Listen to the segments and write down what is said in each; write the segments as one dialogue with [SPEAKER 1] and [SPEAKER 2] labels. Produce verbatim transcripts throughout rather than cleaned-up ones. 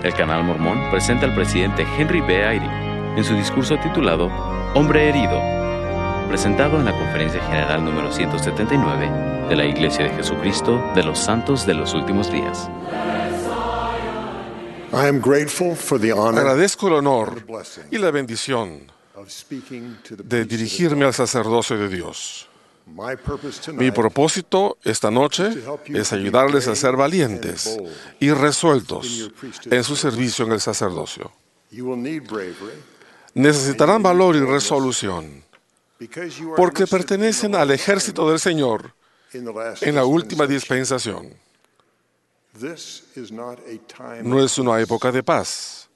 [SPEAKER 1] El canal Mormón presenta al presidente Henry B. Eyring en su discurso titulado Hombre Herido, presentado en la Conferencia General número ciento setenta y nueve de la Iglesia de Jesucristo de los Santos de los Últimos Días.
[SPEAKER 2] Agradezco el honor y la bendición de dirigirme al sacerdocio de Dios. Mi propósito esta noche es ayudarles a ser valientes y resueltos en su servicio en el sacerdocio. Necesitarán valor y resolución porque pertenecen al ejército del Señor en la última dispensación. No es una época de paz.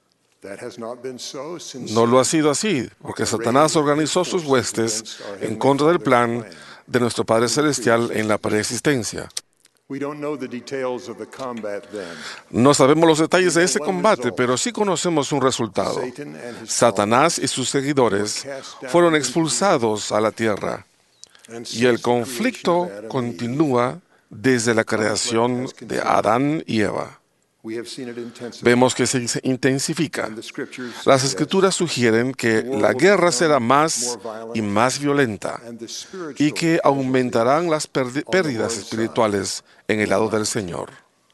[SPEAKER 2] No lo ha sido así, porque Satanás organizó sus huestes en contra del plan de nuestro Padre Celestial en la preexistencia. No sabemos los detalles de ese combate, pero sí conocemos un resultado. Satanás y sus seguidores fueron expulsados a la tierra, y el conflicto continúa desde la creación de Adán y Eva. Vemos que se intensifica. Las Escrituras sugieren que la guerra será más y más violenta y que aumentarán las pérdidas espirituales en el lado del Señor.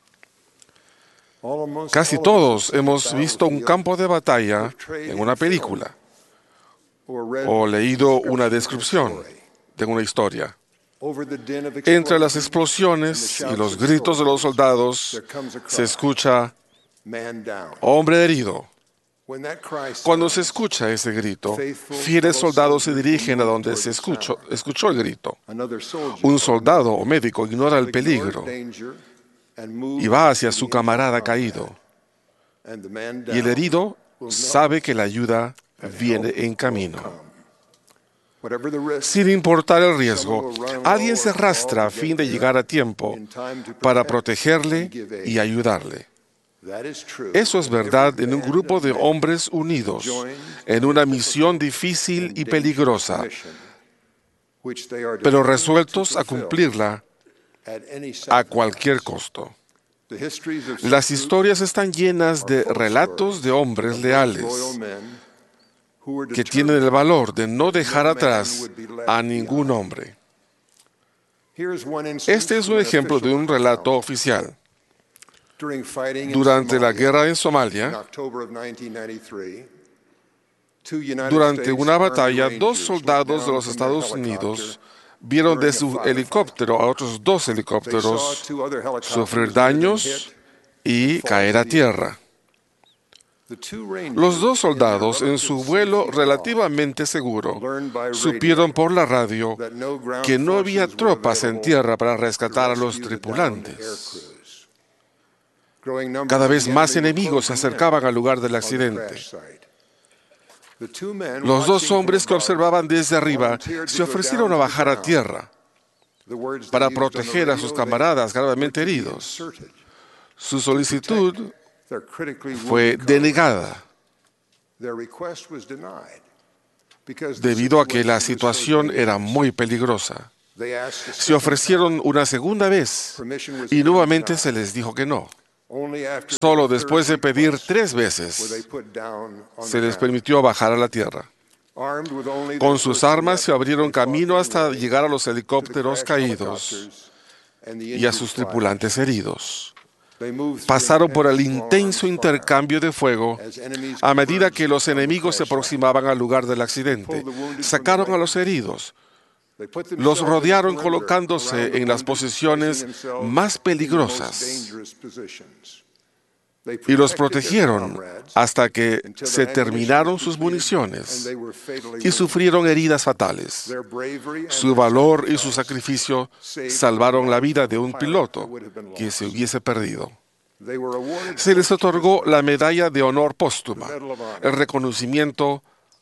[SPEAKER 2] Casi todos hemos visto un campo de batalla en una película o leído una descripción de una historia. Entre las explosiones y los gritos de los soldados se escucha hombre herido. Cuando se escucha ese grito, fieles soldados se dirigen a donde se escuchó, escuchó el grito. Un soldado o médico ignora el peligro y va hacia su camarada caído. Y el herido sabe que la ayuda viene en camino. Sin importar el riesgo, alguien se arrastra a fin de llegar a tiempo para protegerle y ayudarle. Eso es verdad en un grupo de hombres unidos en una misión difícil y peligrosa, pero resueltos a cumplirla a cualquier costo. Las historias están llenas de relatos de hombres leales que tienen el valor de no dejar atrás a ningún hombre. Este es un ejemplo de un relato oficial. Durante la guerra en Somalia, durante una batalla, dos soldados de los Estados Unidos vieron de su helicóptero a otros dos helicópteros sufrir daños y caer a tierra. Los dos soldados, en su vuelo relativamente seguro, supieron por la radio que no había tropas en tierra para rescatar a los tripulantes. Cada vez más enemigos se acercaban al lugar del accidente. Los dos hombres que observaban desde arriba se ofrecieron a bajar a tierra para proteger a sus camaradas gravemente heridos. Su solicitud fue denegada debido a que la situación era muy peligrosa. Se ofrecieron una segunda vez y nuevamente se les dijo que no. Solo después de pedir tres veces se les permitió bajar a la tierra. Con sus armas se abrieron camino hasta llegar a los helicópteros caídos y a sus tripulantes heridos. Pasaron por el intenso intercambio de fuego a medida que los enemigos se aproximaban al lugar del accidente. Sacaron a los heridos, los rodearon colocándose en las posiciones más peligrosas y los protegieron hasta que se terminaron sus municiones y sufrieron heridas fatales. Su valor y su sacrificio salvaron la vida de un piloto que se hubiese perdido. Se les otorgó la medalla de honor póstuma, el reconocimiento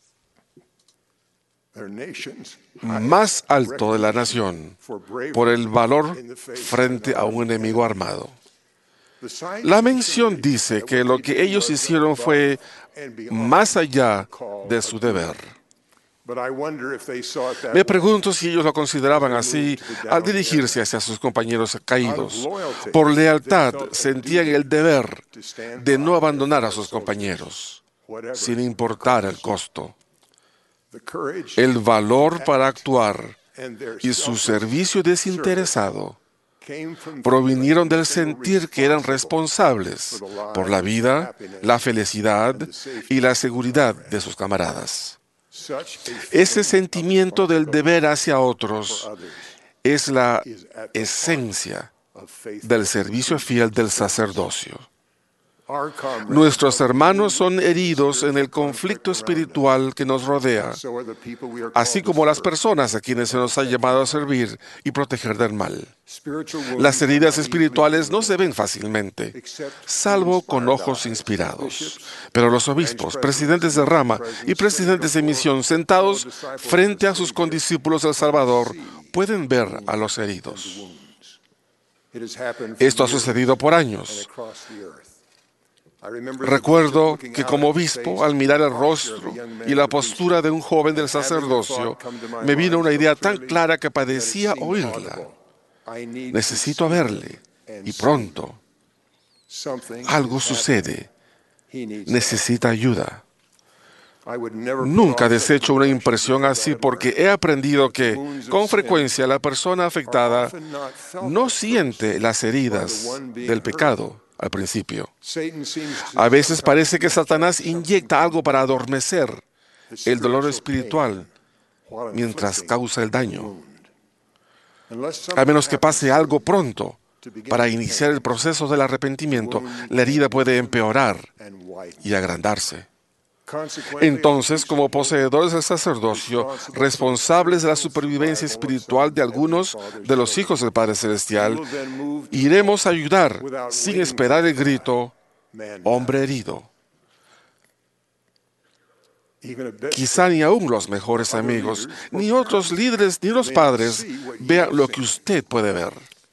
[SPEAKER 2] más alto de la nación por el valor frente a un enemigo armado. La mención dice que lo que ellos hicieron fue más allá de su deber. Me pregunto si ellos lo consideraban así al dirigirse hacia sus compañeros caídos. Por lealtad sentían el deber de no abandonar a sus compañeros, sin importar el costo. El valor para actuar y su servicio desinteresado provinieron del sentir que eran responsables por la vida, la felicidad y la seguridad de sus camaradas. Ese sentimiento del deber hacia otros es la esencia del servicio fiel del sacerdocio. Nuestros hermanos son heridos en el conflicto espiritual que nos rodea, así como las personas a quienes se nos ha llamado a servir y proteger del mal. Las heridas espirituales no se ven fácilmente, salvo con ojos inspirados. Pero los obispos, presidentes de rama y presidentes de misión sentados frente a sus condiscípulos del Salvador pueden ver a los heridos. Esto ha sucedido por años. Recuerdo que como obispo, al mirar el rostro y la postura de un joven del sacerdocio, me vino una idea tan clara que padecía oírla. Necesito verle, y pronto. Algo sucede. Necesita ayuda. Nunca desecho una impresión así porque he aprendido que, con frecuencia, la persona afectada no siente las heridas del pecado al principio. A veces parece que Satanás inyecta algo para adormecer el dolor espiritual mientras causa el daño. A menos que pase algo pronto para iniciar el proceso del arrepentimiento, la herida puede empeorar y agrandarse. Entonces, como poseedores del sacerdocio, responsables de la supervivencia espiritual de algunos de los hijos del Padre Celestial, iremos a ayudar sin esperar el grito, hombre herido. Quizá ni aún los mejores amigos, ni otros líderes, ni los padres vean lo que usted puede ver.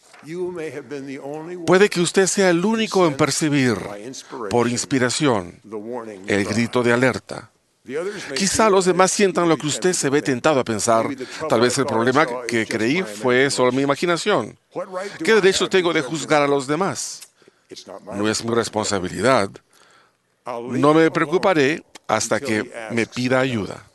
[SPEAKER 2] Puede que usted sea el único en percibir, por inspiración, el grito de alerta. Quizá los demás sientan lo que usted se ve tentado a pensar. Tal vez el problema que creí fue solo mi imaginación. ¿Qué derecho tengo de juzgar a los demás? No es mi responsabilidad. No me preocuparé hasta que me pida ayuda.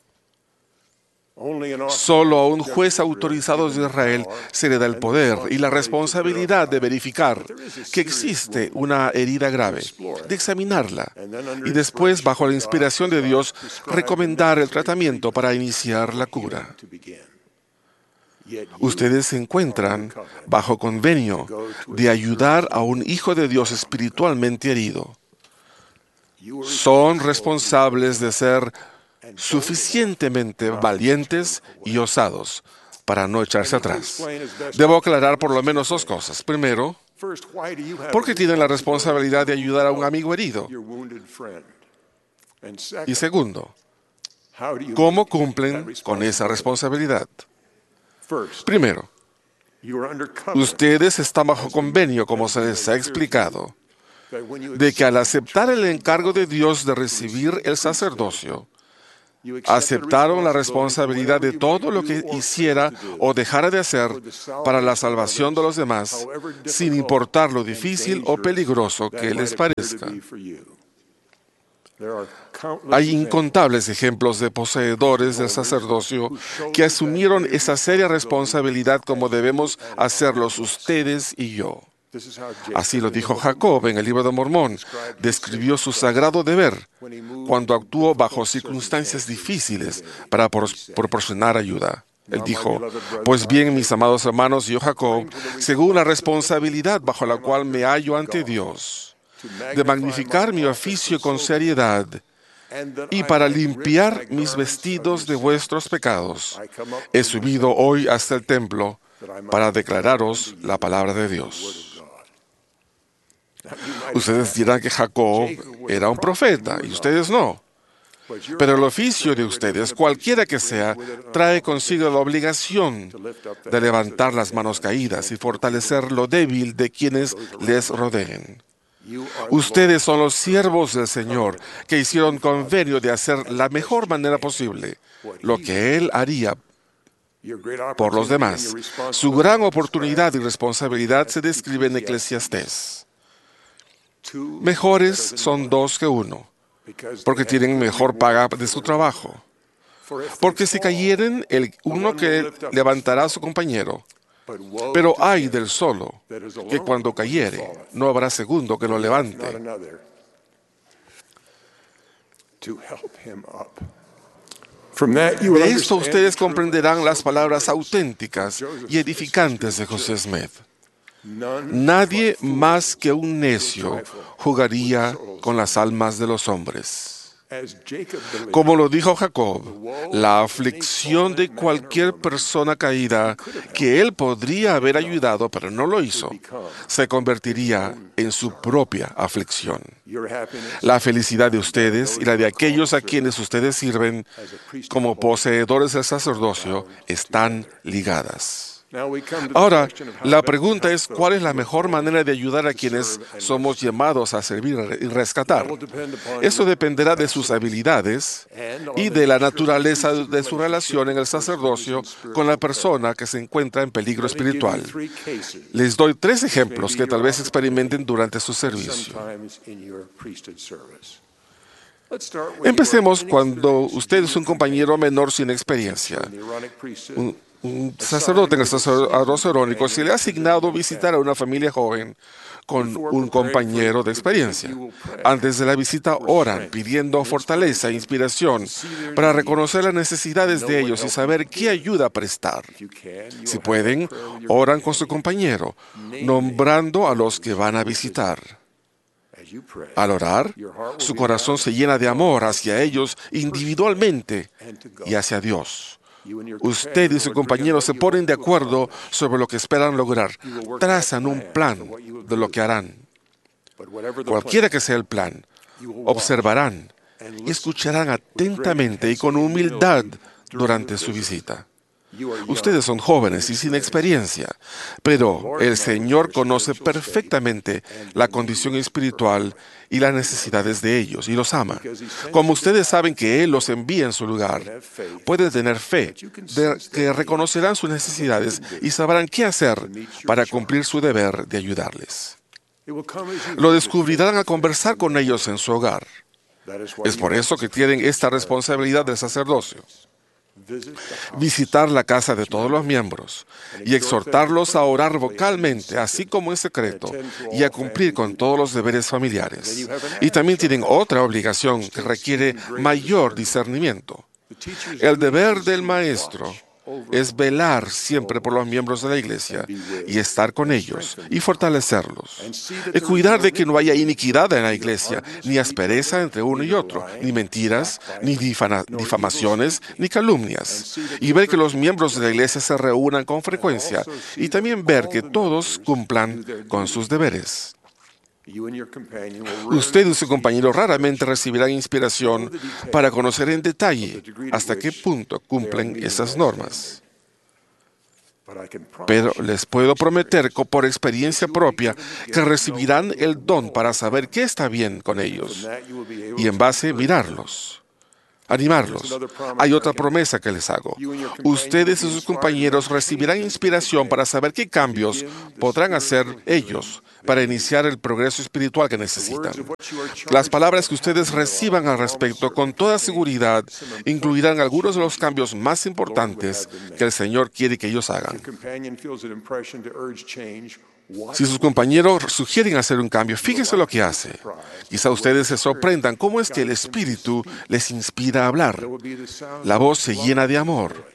[SPEAKER 2] Solo a un juez autorizado de Israel se le da el poder y la responsabilidad de verificar que existe una herida grave, de examinarla y después, bajo la inspiración de Dios, recomendar el tratamiento para iniciar la cura. Ustedes se encuentran bajo convenio de ayudar a un hijo de Dios espiritualmente herido. Son responsables de ser suficientemente valientes y osados para no echarse atrás. Debo aclarar por lo menos dos cosas. Primero, ¿por qué tienen la responsabilidad de ayudar a un amigo herido? Y segundo, ¿cómo cumplen con esa responsabilidad? Primero, ustedes están bajo convenio, como se les ha explicado, de que al aceptar el encargo de Dios de recibir el sacerdocio, aceptaron la responsabilidad de todo lo que hiciera o dejara de hacer para la salvación de los demás, sin importar lo difícil o peligroso que les parezca. Hay incontables ejemplos de poseedores del sacerdocio que asumieron esa seria responsabilidad como debemos hacerlos ustedes y yo. Así lo dijo Jacob en el Libro de Mormón. Describió su sagrado deber cuando actuó bajo circunstancias difíciles para proporcionar ayuda. Él dijo, pues bien, mis amados hermanos, yo Jacob, según la responsabilidad bajo la cual me hallo ante Dios, de magnificar mi oficio con seriedad y para limpiar mis vestidos de vuestros pecados, he subido hoy hasta el templo para declararos la palabra de Dios. Ustedes dirán que Jacob era un profeta y ustedes no. Pero el oficio de ustedes, cualquiera que sea, trae consigo la obligación de levantar las manos caídas y fortalecer lo débil de quienes les rodeen. Ustedes son los siervos del Señor que hicieron convenio de hacer la mejor manera posible lo que Él haría por los demás. Su gran oportunidad y responsabilidad se describe en Eclesiastés. Mejores son dos que uno, porque tienen mejor paga de su trabajo. Porque si cayeren, el uno que levantará a su compañero. Pero ay del solo, que cuando cayere, no habrá segundo que lo levante. De esto ustedes comprenderán las palabras auténticas y edificantes de José Smith. Nadie más que un necio jugaría con las almas de los hombres. Como lo dijo Jacob, la aflicción de cualquier persona caída que él podría haber ayudado, pero no lo hizo, se convertiría en su propia aflicción. La felicidad de ustedes y la de aquellos a quienes ustedes sirven como poseedores del sacerdocio están ligadas. Ahora, la pregunta es, ¿cuál es la mejor manera de ayudar a quienes somos llamados a servir y rescatar? Eso dependerá de sus habilidades y de la naturaleza de su relación en el sacerdocio con la persona que se encuentra en peligro espiritual. Les doy tres ejemplos que tal vez experimenten durante su servicio. Empecemos cuando usted es un compañero menor sin experiencia. Un, un sacerdote en el sacerdocio arónico se le ha asignado visitar a una familia joven con un compañero de experiencia. Antes de la visita oran pidiendo fortaleza e inspiración para reconocer las necesidades de ellos y saber qué ayuda prestar. Si pueden, oran con su compañero, nombrando a los que van a visitar. Al orar, su corazón se llena de amor hacia ellos individualmente y hacia Dios. Usted y su compañero se ponen de acuerdo sobre lo que esperan lograr. Trazan un plan de lo que harán. Cualquiera que sea el plan, observarán y escucharán atentamente y con humildad durante su visita. Ustedes son jóvenes y sin experiencia, pero el Señor conoce perfectamente la condición espiritual y las necesidades de ellos y los ama. Como ustedes saben que Él los envía en su lugar, pueden tener fe de que reconocerán sus necesidades y sabrán qué hacer para cumplir su deber de ayudarles. Lo descubrirán al conversar con ellos en su hogar. Es por eso que tienen esta responsabilidad del sacerdocio. Visitar la casa de todos los miembros y exhortarlos a orar vocalmente, así como en secreto, y a cumplir con todos los deberes familiares. Y también tienen otra obligación que requiere mayor discernimiento. El deber del maestro es velar siempre por los miembros de la iglesia y estar con ellos y fortalecerlos. Y cuidar de que no haya iniquidad en la iglesia, ni aspereza entre uno y otro, ni mentiras, ni difama- difamaciones, ni calumnias. Y ver que los miembros de la iglesia se reúnan con frecuencia y también ver que todos cumplan con sus deberes. Usted y su compañero raramente recibirán inspiración para conocer en detalle hasta qué punto cumplen esas normas. Pero les puedo prometer por experiencia propia que recibirán el don para saber qué está bien con ellos y en base mirarlos. Animarlos. Hay otra promesa que les hago. Ustedes y sus compañeros recibirán inspiración para saber qué cambios podrán hacer ellos para iniciar el progreso espiritual que necesitan. Las palabras que ustedes reciban al respecto con toda seguridad incluirán algunos de los cambios más importantes que el Señor quiere que ellos hagan. Si sus compañeros sugieren hacer un cambio, fíjense lo que hace. Quizá ustedes se sorprendan cómo es que el Espíritu les inspira a hablar. La voz se llena de amor.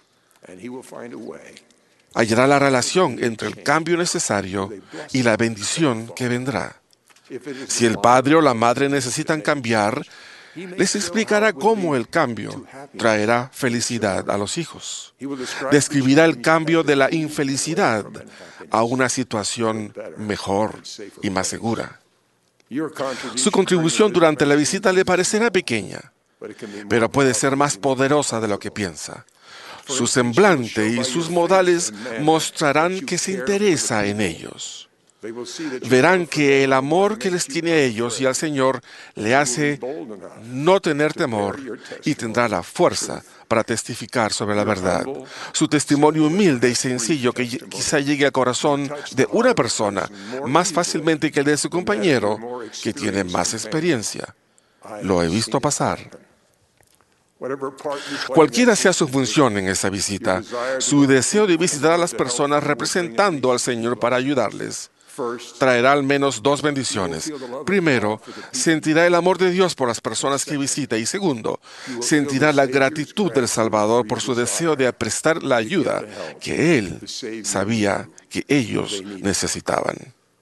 [SPEAKER 2] Hallará la relación entre el cambio necesario y la bendición que vendrá. Si el padre o la madre necesitan cambiar, les explicará cómo el cambio traerá felicidad a los hijos. Describirá el cambio de la infelicidad a una situación mejor y más segura. Su contribución durante la visita le parecerá pequeña, pero puede ser más poderosa de lo que piensa. Su semblante y sus modales mostrarán que se interesa en ellos. verán que el amor que les tiene a ellos y al Señor le hace no tener temor y tendrá la fuerza para testificar sobre la verdad. Su testimonio humilde y sencillo que quizá llegue al corazón de una persona más fácilmente que el de su compañero que tiene más experiencia. Lo he visto pasar. Cualquiera sea su función en esa visita, su deseo de visitar a las personas representando al Señor para ayudarles traerá al menos dos bendiciones. Primero, sentirá el amor de Dios por las personas que visita y segundo, sentirá la gratitud del Salvador por su deseo de prestar la ayuda que Él sabía que ellos necesitaban.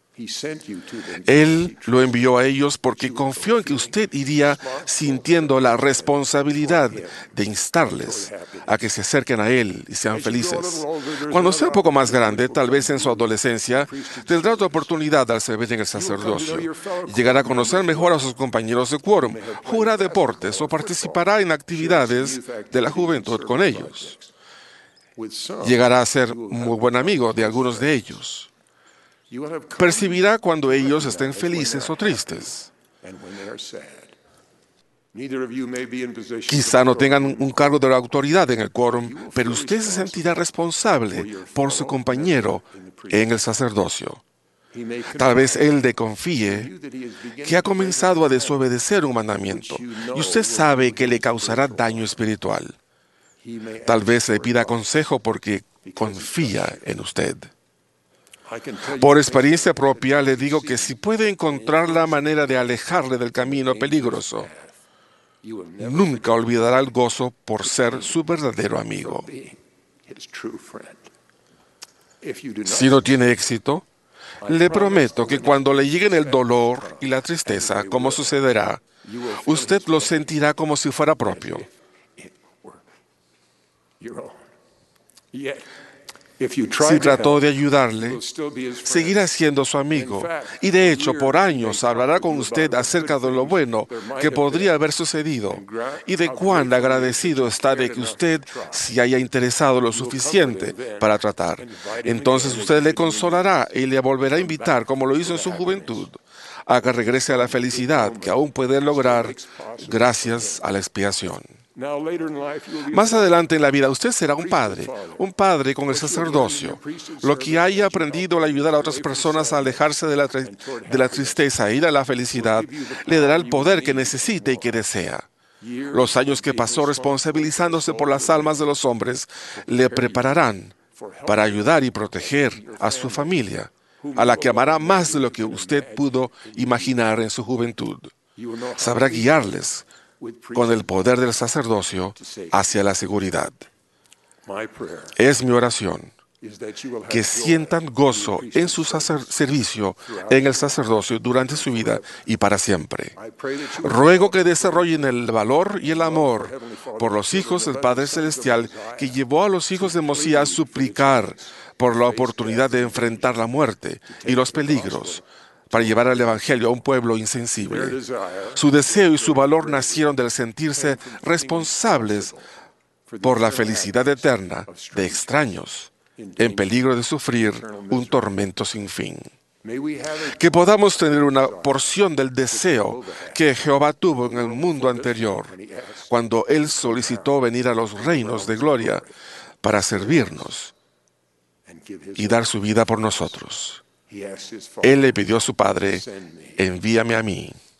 [SPEAKER 2] Él lo envió a ellos porque confió en que usted iría sintiendo la responsabilidad de instarles a que se acerquen a Él y sean felices. Cuando sea un poco más grande, tal vez en su adolescencia, tendrá otra oportunidad al servir en el sacerdocio. Llegará a conocer mejor a sus compañeros de quórum, jugará deportes o participará en actividades de la juventud con ellos. Llegará a ser muy buen amigo de algunos de ellos. Percibirá cuando ellos estén felices o tristes. Quizá no tengan un cargo de autoridad en el quórum, pero usted se sentirá responsable por su compañero en el sacerdocio. Tal vez él le confíe que ha comenzado a desobedecer un mandamiento y usted sabe que le causará daño espiritual. Tal vez le pida consejo porque confía en usted. Por experiencia propia le digo que si puede encontrar la manera de alejarle del camino peligroso, nunca olvidará el gozo por ser su verdadero amigo. Si no tiene éxito, le prometo que cuando le lleguen el dolor y la tristeza, como sucederá, usted lo sentirá como si fuera propio. Si trató de ayudarle, seguirá siendo su amigo y de hecho por años hablará con usted acerca de lo bueno que podría haber sucedido y de cuán agradecido está de que usted se haya interesado lo suficiente para tratar. Entonces usted le consolará y le volverá a invitar, como lo hizo en su juventud, a que regrese a la felicidad que aún puede lograr gracias a la expiación. Más adelante en la vida usted será un padre, un padre con el sacerdocio. Lo que haya aprendido al ayudar a otras personas a alejarse de la, de la tristeza e ir a la felicidad, le dará el poder que necesite y que desea. Los años que pasó responsabilizándose por las almas de los hombres le prepararán para ayudar y proteger a su familia, a la que amará más de lo que usted pudo imaginar en su juventud. Sabrá guiarles con el poder del sacerdocio hacia la seguridad. Es mi oración que sientan gozo en su servicio en el sacerdocio durante su vida y para siempre. Ruego que desarrollen el valor y el amor por los hijos del Padre Celestial que llevó a los hijos de Mosías a suplicar por la oportunidad de enfrentar la muerte y los peligros para llevar el Evangelio a un pueblo insensible. Su deseo y su valor nacieron del sentirse responsables por la felicidad eterna de extraños en peligro de sufrir un tormento sin fin. Que podamos tener una porción del deseo que Jehová tuvo en el mundo anterior, cuando Él solicitó venir a los reinos de gloria para servirnos y dar su vida por nosotros. Él le pidió a su Padre, envíame a mí.